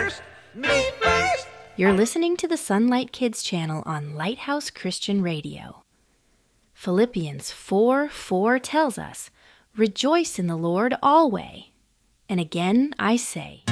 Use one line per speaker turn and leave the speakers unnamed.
first, me first.
You're listening to the Sunlight Kids channel on Lighthouse Christian Radio. Philippians 4:4 tells us, "Rejoice in the Lord always." And again I say,